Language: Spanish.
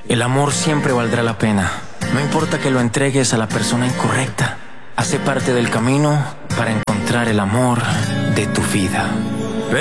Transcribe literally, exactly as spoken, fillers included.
El amor siempre valdrá la pena. No importa que lo entregues a la persona incorrecta. Hace parte del camino para encontrar el amor de tu vida.